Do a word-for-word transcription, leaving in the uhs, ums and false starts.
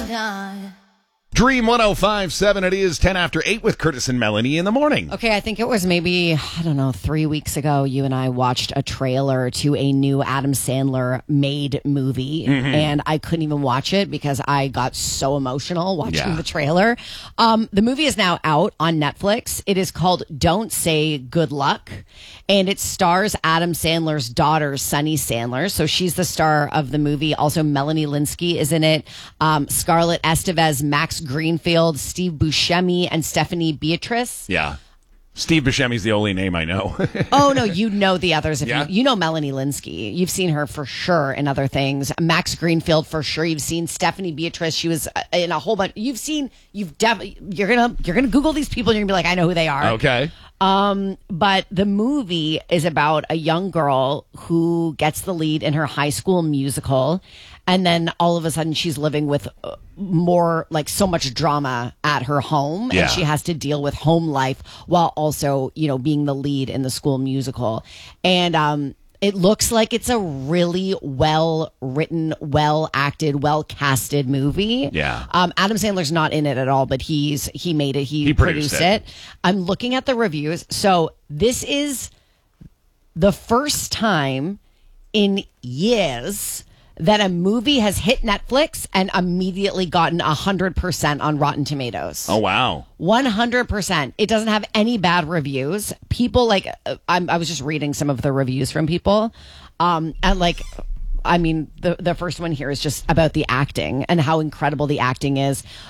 Dream one oh five point seven. It is ten after eight with Curtis and Melanie in the morning. Okay, I think it was maybe, I don't know, three weeks ago, you and I watched a trailer to a new Adam Sandler made movie, mm-hmm. and I couldn't even watch it because I got so emotional watching Yeah. the trailer. Um, the movie is now out on Netflix. It is called Don't Say Good Luck, and it stars Adam Sandler's daughter, Sunny Sandler. So she's the star of the movie. Also, Melanie Linsky is in it. Um, Scarlett Estevez, Max Greenfield, Steve Buscemi, and Stephanie Beatrice. Yeah. Steve Buscemi's the only name I know. Oh, no, you know the others. If Yeah. you, you know Melanie Linsky. You've seen her for sure in other things. Max Greenfield for sure. You've seen Stephanie Beatrice. She was in a whole bunch. You've seen, you've definitely, you're going to, you're going to Google these people and you're going to be like, I know who they are. Okay. Um, but the movie is about a young girl who gets the lead in her high school musical. And then all of a sudden she's living with uh, more, like so much drama at her home. Yeah. And she has to deal with home life while also, you know, being the lead in the school musical. And, um, it looks like it's a really well written, well acted, well casted movie. Yeah. Um, Adam Sandler's not in it at all, but he's he made it. He, He produced produced it. it. I'm looking at the reviews. So this is the first time in years that a movie has hit Netflix and immediately gotten one hundred percent on Rotten Tomatoes. Oh, wow. one hundred percent. It doesn't have any bad reviews. People like, uh, I'm, I was just reading some of the reviews from people. Um, and like, I mean, the, the first one here is just about the acting and how incredible the acting is.